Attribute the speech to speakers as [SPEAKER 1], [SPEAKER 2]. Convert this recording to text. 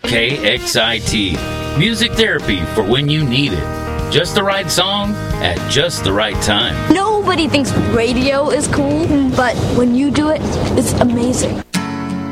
[SPEAKER 1] KXIT. Music therapy for when you need it. Just the right song at just the right time.
[SPEAKER 2] Nobody thinks radio is cool, but when you do it, it's amazing.